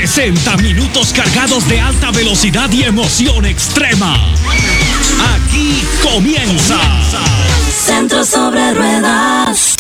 60 minutos cargados de alta velocidad y emoción extrema. Aquí comienza Centro sobre Ruedas.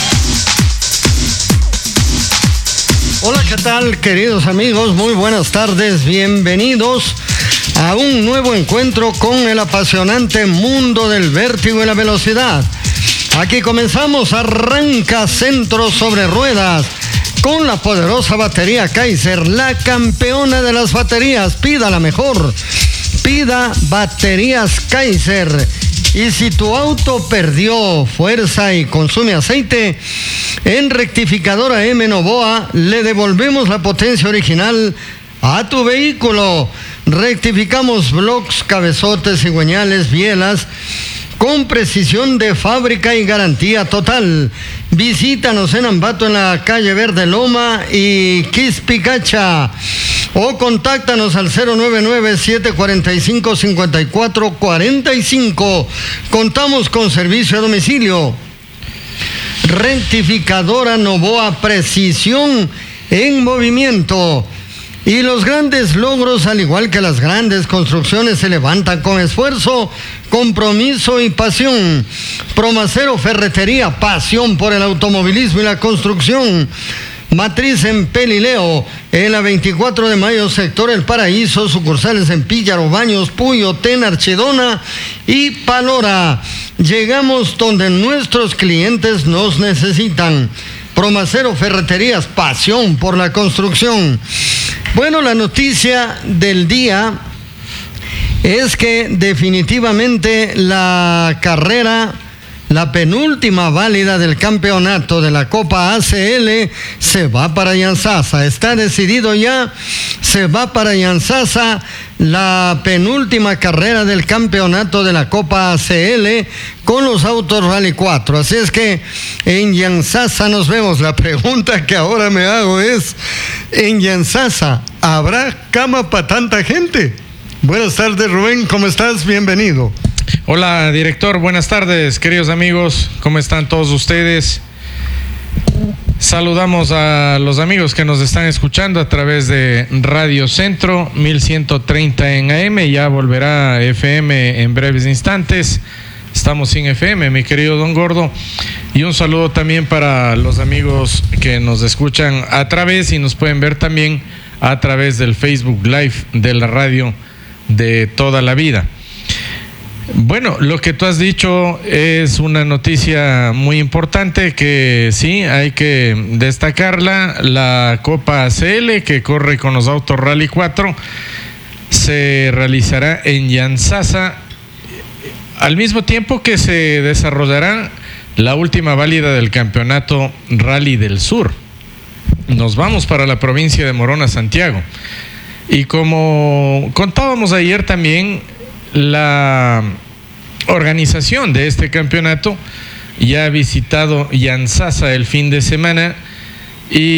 Hola, ¿qué tal, queridos amigos? Muy buenas tardes, bienvenidos a un nuevo encuentro con el apasionante mundo del vértigo y la velocidad. Aquí comenzamos, arranca Centro sobre Ruedas con la poderosa batería Kaiser, la campeona de las baterías. Pida la mejor, pida baterías Kaiser. Y si tu auto perdió fuerza y consume aceite, en Rectificadora M Novoa le devolvemos la potencia original a tu vehículo. Rectificamos blocks, cabezotes, cigüeñales, bielas, con precisión de fábrica y garantía total. Visítanos en Ambato, en la calle Verde Loma y Quispicacha, o contáctanos al 099-745-5445. Contamos con servicio a domicilio. Rectificadora Novoa, precisión en movimiento. Y los grandes logros, al igual que las grandes construcciones, se levantan con esfuerzo, compromiso y pasión. Promacero Ferretería, pasión por el automovilismo y la construcción. Matriz en Pelileo, en la 24 de mayo, sector El Paraíso, sucursales en Píllaro, Baños, Puyo, Tena, Archidona y Palora. Llegamos donde nuestros clientes nos necesitan. Promacero Ferreterías, pasión por la construcción. Bueno, la noticia del día es que definitivamente la carrera, la penúltima válida del campeonato de la Copa ACL, se va para Yantzaza. Está decidido ya, se va para Yantzaza la penúltima carrera del campeonato de la Copa ACL con los autos Rally 4. Así es que en Yantzaza nos vemos. La pregunta que ahora me hago es, ¿en Yantzaza habrá cama para tanta gente? Buenas tardes, Rubén, ¿cómo estás? Bienvenido. Hola, director, buenas tardes, queridos amigos, ¿cómo están todos ustedes? Saludamos a los amigos que nos están escuchando a través de Radio Centro 1130 en AM, ya volverá FM en breves instantes. Estamos sin FM, mi querido Don Gordo. Y un saludo también para los amigos que nos escuchan a través y nos pueden ver también a través del Facebook Live de la radio de toda la vida. Bueno, lo que tú has dicho es una noticia muy importante que sí, hay que destacarla. La Copa ACL, que corre con los autos Rally 4, se realizará en Yantzaza al mismo tiempo que se desarrollará la última válida del campeonato Rally del Sur. Nos vamos para la provincia de Morona, Santiago. Y como contábamos ayer también, la organización de este campeonato ya ha visitado Yantzaza el fin de semana y